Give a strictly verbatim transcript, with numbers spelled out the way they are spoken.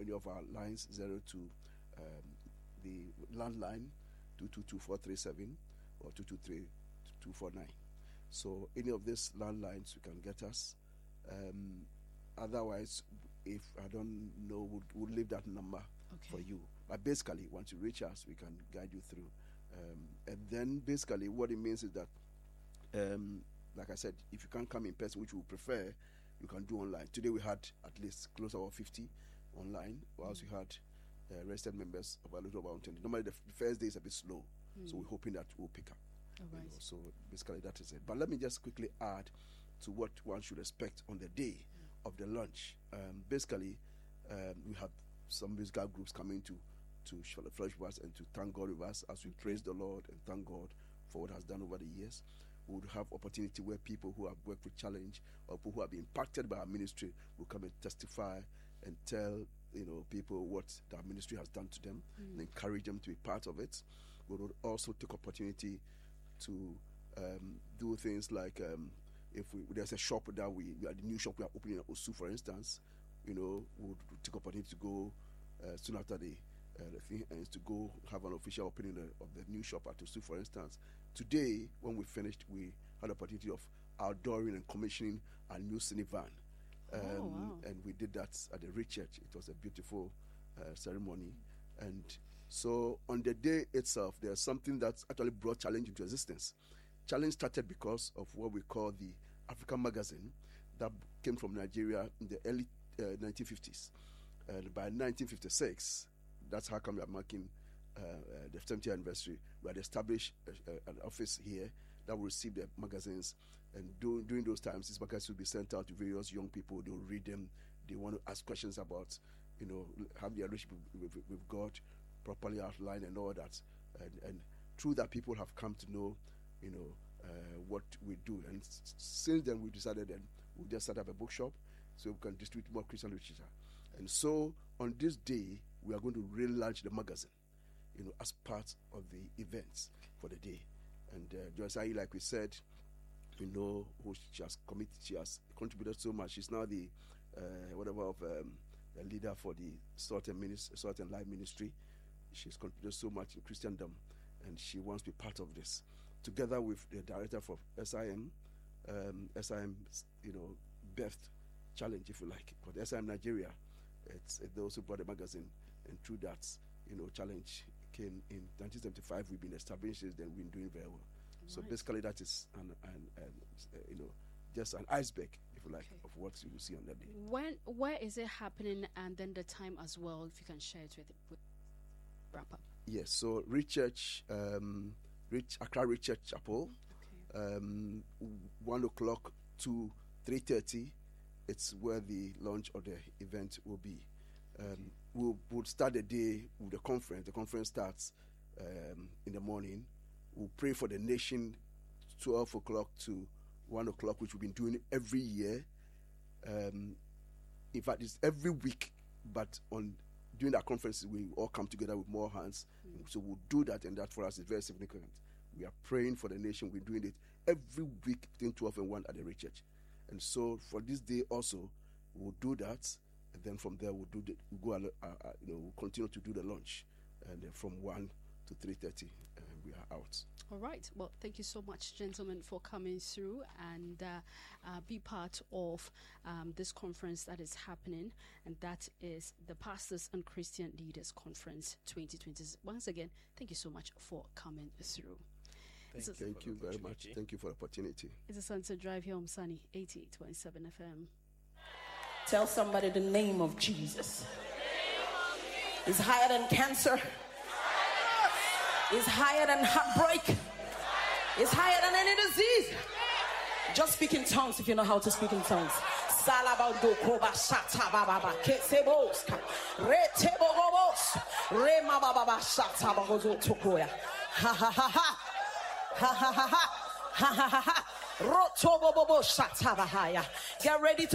any of our lines, zero two, um, the landline, two two two four three seven or two two three two four nine. So any of these landlines, you can get us. Um, otherwise, if I don't know, we'll, we'll leave that number okay. for you. But basically, once you reach us, we can guide you through. Um, and then basically what it means is that, um, like I said, if you can't come in person, which we prefer, you can do online. Today we had at least close to about fifty online, whilst mm. we had uh, registered members of a little about ten. Normally the, f- the first day is a bit slow, mm. so we're hoping that we'll pick up. All right. You know, so basically that is it. But let me just quickly add to what one should expect on the day mm. of the launch. Um, basically, um, we have some musical groups coming to to fellowship with us and to thank God with us as we praise the Lord and thank God for what has done over the years. We would have opportunity where people who have worked with Challenge or people who have been impacted by our ministry will come and testify and tell, you know, people what our ministry has done to them mm. and encourage them to be part of it. We would also take opportunity to um, do things like um, if we, there's a shop that we, we are the new shop we are opening at Osu, for instance, you know, we would take opportunity to go uh, soon after the Uh, the thing is to go have an official opening of, of the new shop at Osu, for instance. Today, when we finished, we had the opportunity of outdooring and commissioning a new cine van. Um, oh, wow. And we did that at the Rich Church. It was a beautiful uh, ceremony. And so on the day itself, there's something that actually brought Challenge into existence. Challenge started because of what we call the African Magazine that came from Nigeria in the early uh, nineteen fifties. And by nineteen fifty-six, that's how come we are marking uh, uh, the seventieth anniversary. We had established a, a, an office here that will receive the magazines. And do, during those times, these magazines will be sent out to various young people. They'll read them. They want to ask questions about, you know, have their relationship with, with, with God properly outlined and all that. And, and through that, people have come to know, you know, uh, what we do. And s- since then, we decided that we'll just set up a bookshop so we can distribute more Christian literature. And so on this day, we are going to relaunch the magazine, you know, as part of the events for the day. And uh, Joyce Ayi, like we said, you know, who she has committed, she has contributed so much. She's now the uh, whatever of um, the leader for the Salt and, Ministry, Salt and Light Ministry. She's contributed so much in Christendom, and she wants to be part of this, together with the director for S I M, um, S I M, you know, birthed Challenge, if you like, but S I M Nigeria. It's it, those who brought the magazine. And through that, you know, Challenge came in nineteen seventy-five. We've been established, then we've been doing very well. Right. So basically, that is an, an, an uh, you know, just an iceberg, if you like, okay. of what you will see on that day. When, where is it happening, and then the time as well, if you can share it with, with wrap up. Yes. So Rich Church, um, Rich Accra Rich Church Chapel, okay. um, one o'clock to three thirty. It's where the launch of the event will be. Um, we'll, we'll start the day with the conference. The conference starts um, in the morning. We'll pray for the nation, twelve o'clock to one o'clock, which we've been doing every year. Um, in fact, it's every week, but on during that conference, we all come together with more hands. Mm. So we'll do that, and that for us is very significant. We are praying for the nation. We're doing it every week between twelve and one at the Rich Church. And so for this day also, we'll do that. And then from there, we'll do the, we'll go, uh, uh, you know, we'll continue to do the launch, and uh, from one to three thirty, uh, we are out. All right. Well, thank you so much, gentlemen, for coming through and uh, uh, be part of um, this conference that is happening, and that is the Pastors and Christian Leaders Conference twenty twenty. Once again, thank you so much for coming through. Thank, a, thank you very much. Thank you for the opportunity. It's a Sunset Drive here on Sunny eighty-eight point seven F M. Tell somebody the name of Jesus. It's higher than cancer. It's higher than heartbreak. It's higher than any disease. Just speak in tongues if you know how to speak in tongues. Ha ha ha ha. Ha ha ha ha. Ha ha ha ha. Get ready to